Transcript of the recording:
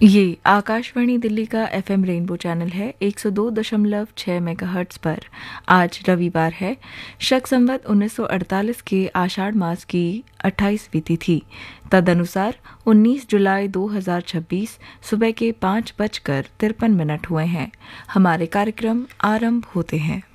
ये आकाशवाणी दिल्ली का FM rainbow channel है 102.6 मेगाहर्ट्ज़ पर। आज रविवार है, शक संवत 1948 के आषाढ़ मास की 28वीं तिथि। तदनुसार 19 जुलाई 2026 सुबह के 5:53 हुए हैं। हमारे कार्यक्रम आरंभ होते हैं।